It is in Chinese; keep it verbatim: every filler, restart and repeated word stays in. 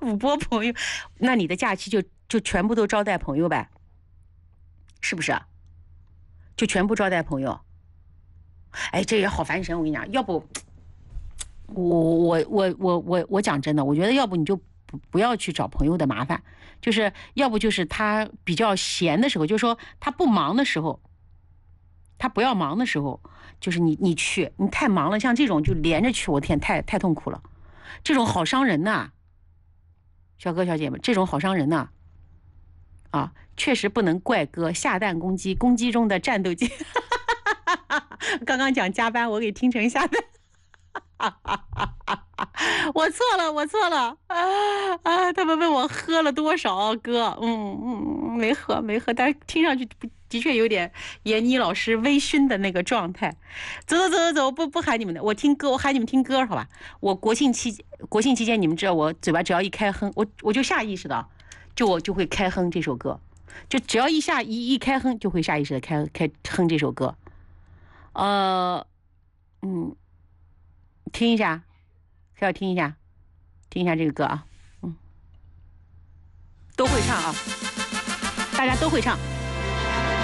五波朋友，那你的假期就就全部都招待朋友呗，是不是？就全部招待朋友。哎，这也好烦神，我跟你讲，要不我我我我我我讲真的，我觉得要不你就不不要去找朋友的麻烦，就是要不就是他比较闲的时候，就是说他不忙的时候，他不要忙的时候，就是你你去，你太忙了，像这种就连着去，我天，太太痛苦了，这种好伤人呐，小哥小姐们，这种好伤人呐，啊，确实不能怪哥下蛋公鸡，公鸡中的战斗机。刚刚讲加班，我给听成下蛋。我错了，我错了啊啊！他们问我喝了多少，哥，嗯嗯，没喝没喝，但是听上去的确有点闫妮老师微醺的那个状态。走走走走走，不不喊你们的，我听歌，我喊你们听歌，好吧？我国庆期国庆期间，你们知道我嘴巴只要一开哼，我我就下意识的，就我就会开哼这首歌，就只要一下一一开哼，就会下意识的开开哼这首歌。呃，嗯，听一下，要听一下，听一下这个歌啊，嗯，都会唱啊，大家都会唱。